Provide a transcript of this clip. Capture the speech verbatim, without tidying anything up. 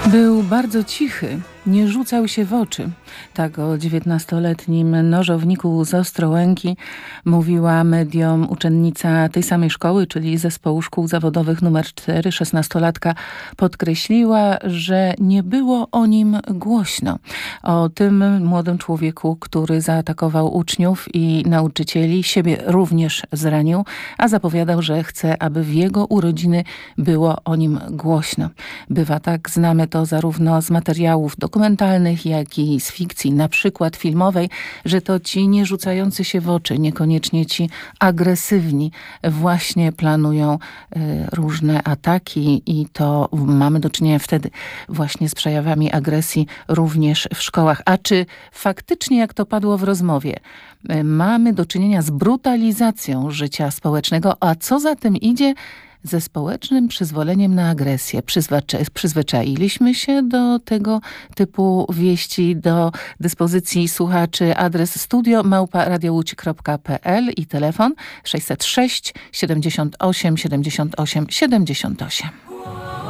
Był bardzo cichy, nie rzucał się w oczy. Tak o dziewiętnastoletnim nożowniku z Ostrołęki mówiła mediom uczennica tej samej szkoły, czyli Zespołu Szkół Zawodowych numer cztery. Szesnastolatka podkreśliła, że nie było o nim głośno. O tym młodym człowieku, który zaatakował uczniów i nauczycieli, siebie również zranił, a zapowiadał, że chce, aby w jego urodziny było o nim głośno. Bywa tak, znamy to zarówno z materiałów dokumentalnych, jak i z fikcji, na przykład filmowej, że to ci nie rzucający się w oczy, niekoniecznie ci agresywni właśnie planują y, różne ataki i to mamy do czynienia wtedy właśnie z przejawami agresji również w szkołach. A czy faktycznie, jak to padło w rozmowie, y, mamy do czynienia z brutalizacją życia społecznego, a co za tym idzie, ze społecznym przyzwoleniem na agresję? Przyzwycza- przyzwyczailiśmy się do tego typu wieści, do dyspozycji słuchaczy. Adres studio małpa radiołódź kropka pe el i telefon sześćset sześć siedemdziesiąt osiem siedemdziesiąt osiem siedemdziesiąt osiem.